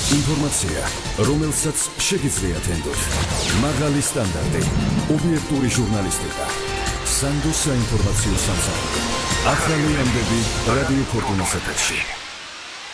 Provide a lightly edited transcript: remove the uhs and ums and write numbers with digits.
ინფორმაცია, რომელსაც შეგიძლიათ ენდოთ. მაღალი სტანდარტი, ობიექტური ჟურნალისტიკა. სანდოს საინფორმაციო სამსახური. ახალი ამბები რადიო ფორტუნას ეთერში.